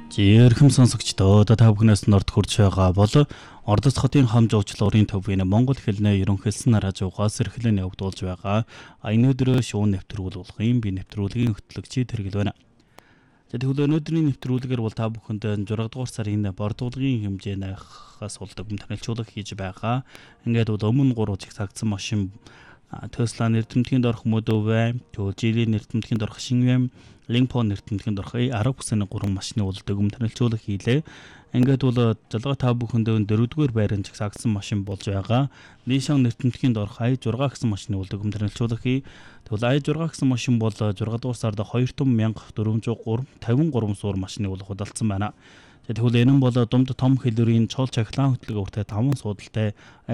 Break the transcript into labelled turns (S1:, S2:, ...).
S1: Жирхэм сонсогчдоо та бүхнээс норд хурж байгаа бол Ордос хотын хам жуулчлалын төвийн Монгол хэлний ерөнхийлсөн радиогоос эрхлэн явагдуулж байгаа өнөөдрөө шуун нэвтрүүлгийн би нэвтрүүлгийн хөтлөгчид тэргэл байна. Тэгвэл өнөөдрийн нэвтрүүлгээр бол та бүхэнд 6 дугаар сарын бордуулгын хэмжээнээс улдагм танилцуулга хийж байгаа. Ингээд бол өмнө 3 жиг цагдсан машин Tesla нэртэмтгийн дорх мөдөвэ, жилийн нэртэмтгийн дорх шингэм, Линкпон нэртэмтгийн дорх 10 хүсэний 3 машины улдагм танилцуулга хийлээ. Ингээд бол залгаа та бүхэнд 4-р байрын цагдсан машин болж байгаа. Nissan нэртэмтгийн дорх i6 гэсэн машины улдагм танилцуулга хий. Тэгвэл i6 гэсэн машин бол 6 дугаар сард 2,453 суур машины улах худалдсан байна. Тэгвэл энэ нь бол дунд том хэлбэрийн чол чахлаан хөтлөг өртөө 5 суудалтай